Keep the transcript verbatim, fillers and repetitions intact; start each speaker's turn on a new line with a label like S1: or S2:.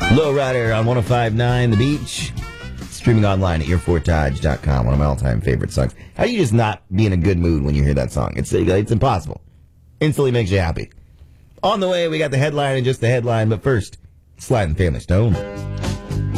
S1: Lowrider on one oh five point nine The Beach. Streaming online at ear fortage dot com. One of my all-time favorite songs. How do you just not be in a good mood when you hear that song? It's it's impossible. Instantly makes you happy. On the way, we got the headline and just the headline, but first, Sly and the Family Stone.